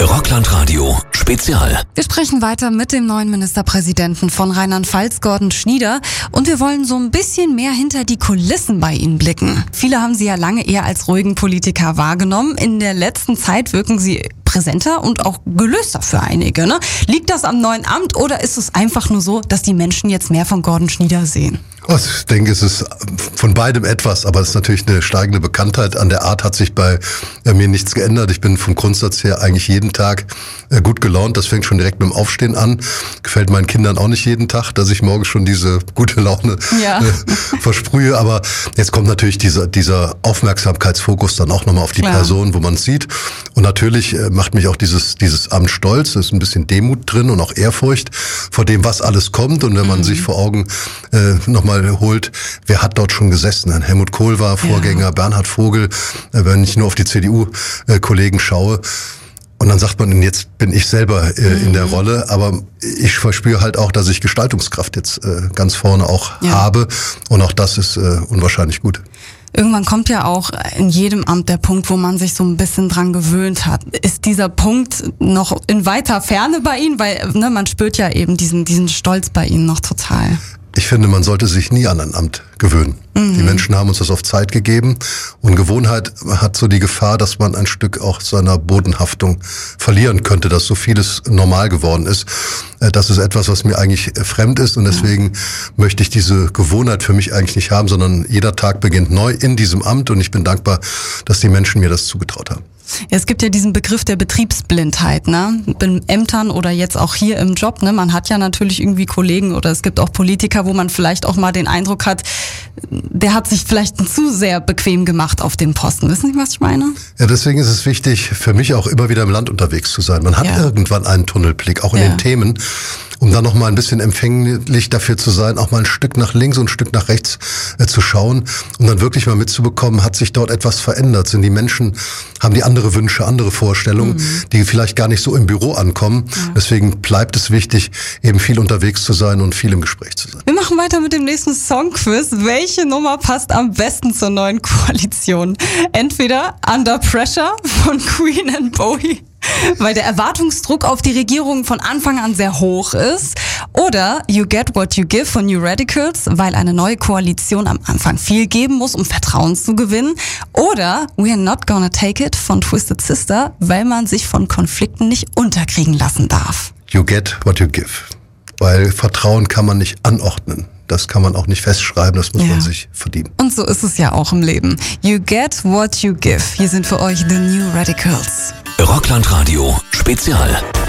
Rockland-Radio Spezial. Wir sprechen weiter mit dem neuen Ministerpräsidenten von Rheinland-Pfalz, Gordon Schnieder. Und wir wollen so ein bisschen mehr hinter die Kulissen bei ihm blicken. Viele haben Sie ja lange eher als ruhigen Politiker wahrgenommen. In der letzten Zeit wirken Sie präsenter und auch gelöster für einige, ne? Liegt das am neuen Amt oder ist es einfach nur so, dass die Menschen jetzt mehr von Gordon Schnieder sehen? Ich denke, es ist von beidem etwas, aber es ist natürlich eine steigende Bekanntheit. An der Art hat sich bei mir nichts geändert. Ich bin vom Grundsatz her eigentlich jeden Tag gut gelaunt. Das fängt schon direkt mit dem Aufstehen an. Gefällt meinen Kindern auch nicht jeden Tag, dass ich morgens schon diese gute Laune versprühe. Aber jetzt kommt natürlich dieser Aufmerksamkeitsfokus dann auch nochmal auf die Person, wo man es sieht. Und natürlich macht mich auch dieses Amt stolz. Es ist ein bisschen Demut drin und auch Ehrfurcht vor dem, was alles kommt. Und wenn man sich vor Augen nochmal holt, wer hat dort schon gesessen? Helmut Kohl war Vorgänger, Bernhard Vogel, wenn ich nur auf die CDU-Kollegen schaue. Und dann sagt man, jetzt bin ich selber in der Rolle, aber ich verspüre halt auch, dass ich Gestaltungskraft jetzt ganz vorne auch habe. Und auch das ist unwahrscheinlich gut. Irgendwann kommt ja auch in jedem Amt der Punkt, wo man sich so ein bisschen dran gewöhnt hat. Ist dieser Punkt noch in weiter Ferne bei Ihnen? Weil man spürt ja eben diesen Stolz bei Ihnen noch total. Ich finde, man sollte sich nie an ein Amt gewöhnen. Die Menschen haben uns das auf Zeit gegeben und Gewohnheit hat so die Gefahr, dass man ein Stück auch seiner Bodenhaftung verlieren könnte, dass so vieles normal geworden ist. Das ist etwas, was mir eigentlich fremd ist und deswegen möchte ich diese Gewohnheit für mich eigentlich nicht haben, sondern jeder Tag beginnt neu in diesem Amt und ich bin dankbar, dass die Menschen mir das zugetraut haben. Ja, es gibt ja diesen Begriff der Betriebsblindheit, ne? In Ämtern oder jetzt auch hier im Job, ne? Man hat ja natürlich irgendwie Kollegen oder es gibt auch Politiker, wo man vielleicht auch mal den Eindruck hat, der hat sich vielleicht zu sehr bequem gemacht auf dem Posten. Wissen Sie, was ich meine? Ja, deswegen ist es wichtig, für mich auch immer wieder im Land unterwegs zu sein. Man hat irgendwann einen Tunnelblick, auch in den Themen, um dann noch mal ein bisschen empfänglich dafür zu sein, auch mal ein Stück nach links und ein Stück nach rechts zu schauen, um dann wirklich mal mitzubekommen, hat sich dort etwas verändert? Sind die Menschen, haben die andere Wünsche, andere Vorstellungen, die vielleicht gar nicht so im Büro ankommen? Deswegen bleibt es wichtig, eben viel unterwegs zu sein und viel im Gespräch zu sein. Wir machen weiter mit dem nächsten Songquiz. Welche Nummer passt am besten zur neuen Koalition? Entweder Under Pressure von Queen and Bowie, weil der Erwartungsdruck auf die Regierung von Anfang an sehr hoch ist. Oder You Get What You Give von New Radicals, weil eine neue Koalition am Anfang viel geben muss, um Vertrauen zu gewinnen. Oder We're Not Gonna Take It von Twisted Sister, weil man sich von Konflikten nicht unterkriegen lassen darf. You Get What You Give, weil Vertrauen kann man nicht anordnen. Das kann man auch nicht festschreiben, das muss man sich verdienen. Und so ist es ja auch im Leben. You Get What You Give. Hier sind für euch The New Radicals. Rockland-Radio Spezial.